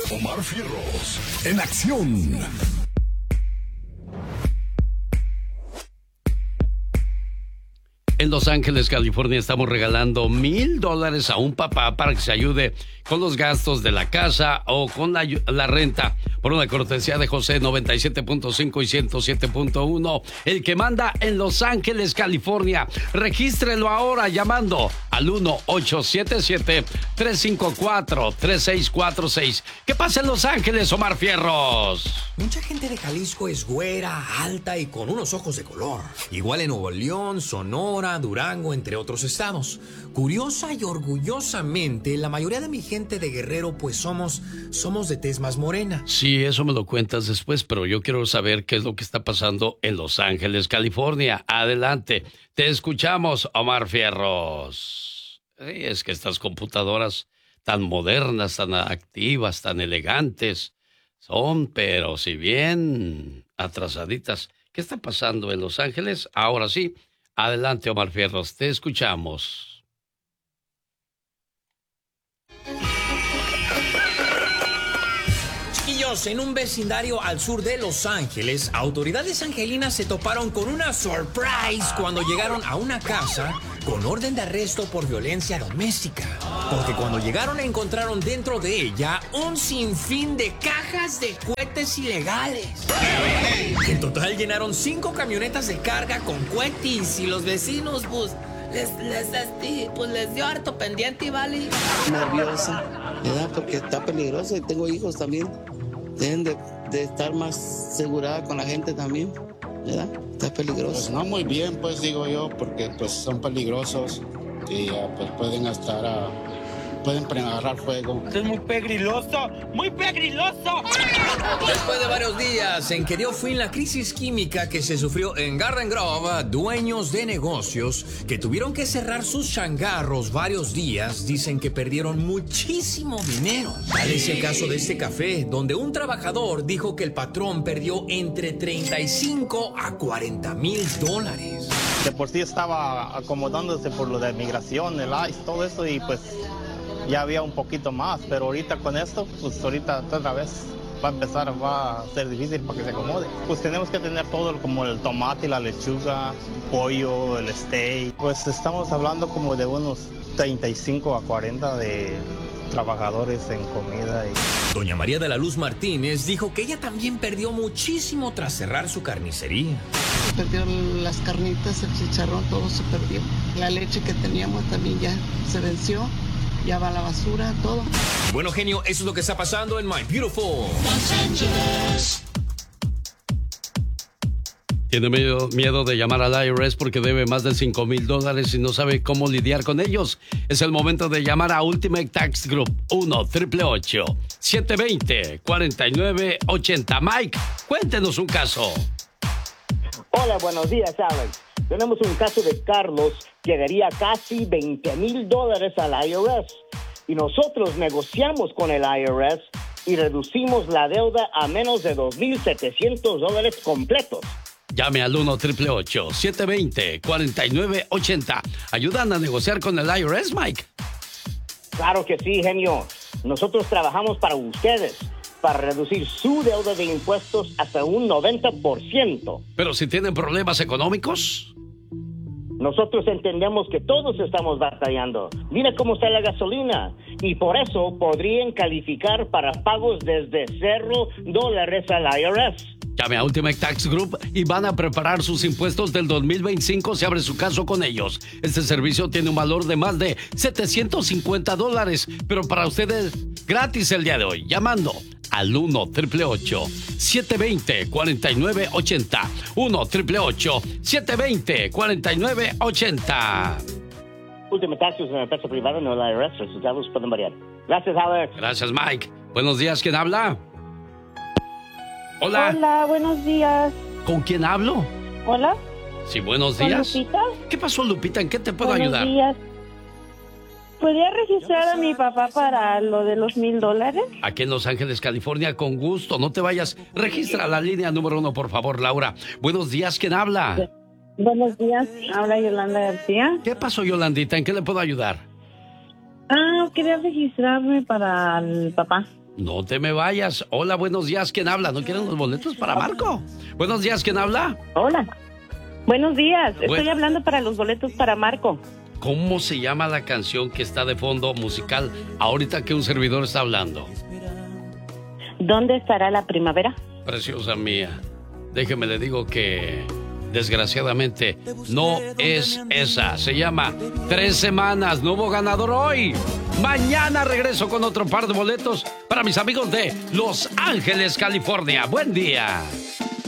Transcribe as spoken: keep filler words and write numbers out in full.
Omar Fierros, en acción. En Los Ángeles, California, estamos regalando mil dólares a un papá para que se ayude con los gastos de la casa o con la, la renta, por una cortesía de José noventa y siete punto cinco y ciento siete punto uno, el que manda en Los Ángeles, California. Regístrelo ahora llamando al uno ocho siete siete, tres cinco cuatro, tres seis cuatro seis. ¿Qué pasa en Los Ángeles, Omar Fierros? Mucha gente de Jalisco es güera, alta y con unos ojos de color. Igual en Nuevo León, Sonora, Durango, entre otros estados. Curiosa y orgullosamente, la mayoría de mi gente de Guerrero, pues somos, somos de tez más morena. Sí, eso me lo cuentas después, pero yo quiero saber qué es lo que está pasando en Los Ángeles, California. Adelante, te escuchamos, Omar Fierros. Sí, es que estas computadoras tan modernas, tan activas, tan elegantes, son, pero si bien atrasaditas. ¿Qué está pasando en Los Ángeles? Ahora sí. Adelante, Omar Fierros, te escuchamos. Chiquillos, en un vecindario al sur de Los Ángeles, autoridades angelinas se toparon con una surprise cuando llegaron a una casa con orden de arresto por violencia doméstica. Porque cuando llegaron encontraron dentro de ella un sinfín de cajas de cohetes ilegales. En total llenaron cinco camionetas de carga con cohetes y los vecinos, pues, les, les, este, pues, les dio harto pendiente y vale. Nerviosa, ¿verdad? Porque está peligroso y tengo hijos también. Deben de, de estar más asegurada con la gente también, ¿verdad? Está peligroso. Pues no muy bien, pues digo yo, porque pues son peligrosos y uh, pues pueden estar... Uh, pueden agarrar fuego. Esto es muy pegriloso, muy pegriloso. Después de varios días en que dio fin la crisis química que se sufrió en Garden Grove, dueños de negocios que tuvieron que cerrar sus changarros varios días dicen que perdieron muchísimo dinero. Tal es el caso de este café, donde un trabajador dijo que el patrón perdió entre treinta y cinco a cuarenta mil dólares. De por sí estaba acomodándose por lo de migración, el I C E, todo eso, y pues ya había un poquito más, pero ahorita con esto, pues ahorita otra vez va a empezar, va a ser difícil para que se acomode. Pues tenemos que tener todo, como el tomate, la lechuga, pollo, el steak. Pues estamos hablando como de unos treinta y cinco a cuarenta de trabajadores en comida. Y... Doña María de la Luz Martínez dijo que ella también perdió muchísimo tras cerrar su carnicería. Se perdió las carnitas, el chicharrón, todo se perdió. La leche que teníamos también ya se venció. Ya va a la basura, todo. Bueno, genio, eso es lo que está pasando en My Beautiful Los Angeles. Tiene miedo, miedo de llamar al I R S porque debe más de cinco mil dólares y no sabe cómo lidiar con ellos. Es el momento de llamar a Ultimate Tax Group uno ocho ocho ocho, siete dos cero, cuatro nueve ocho cero. Mike, cuéntenos un caso. Hola, buenos días, Alex. Tenemos un caso de Carlos que daría casi veinte mil dólares al I R S. Y nosotros negociamos con el I R S y reducimos la deuda a menos de dos mil setecientos dólares completos. Llame al uno ocho ocho ocho, siete dos cero, cuatro nueve ocho cero. ¿Ayudan a negociar con el I R S, Mike? Claro que sí, genio. Nosotros trabajamos para ustedes, para reducir su deuda de impuestos hasta un noventa por ciento. Pero si tienen problemas económicos... Nosotros entendemos que todos estamos batallando. Mira cómo está la gasolina. Y por eso podrían calificar para pagos desde cero dólares al I R S. Llame a Ultimate Tax Group y van a preparar sus impuestos del dos mil veinticinco si abre su caso con ellos. Este servicio tiene un valor de más de setecientos cincuenta dólares, pero para ustedes gratis el día de hoy, llamando al uno ocho ocho ocho, siete dos cero, cuatro nueve ocho cero. uno ocho ocho ocho, siete dos cero, cuatro nueve ocho cero. Ultimate Tax es una empresa privada, no el I R S. Resultados pueden variar. Gracias, Alex. Gracias, Mike. Buenos días, ¿quién habla? Hola. Hola, buenos días. ¿Con quién hablo? Hola. Sí, buenos ¿Con días. Lupita? ¿Qué pasó, Lupita? ¿En qué te puedo buenos ayudar? Días. ¿Podría registrar a mi papá para lo de los mil dólares? Aquí en Los Ángeles, California, con gusto. No te vayas. Registra la línea número uno, por favor, Laura. Buenos días, ¿quién habla? Sí. Buenos días, habla Yolanda García. ¿Qué pasó, Yolandita? ¿En qué le puedo ayudar? Ah, quería registrarme para el papá. No te me vayas. Hola, buenos días. ¿Quién habla? ¿No quieren los boletos para Marco? Buenos días. ¿Quién habla? Hola. Buenos días. Buen... Estoy hablando para los boletos para Marco. ¿Cómo se llama la canción que está de fondo musical ahorita que un servidor está hablando? ¿Dónde estará la primavera? Preciosa mía, déjeme le digo que desgraciadamente no es esa. Se llama Tres Semanas. No hubo ganador hoy. Mañana regreso con otro par de boletos para mis amigos de Los Ángeles, California. Buen día.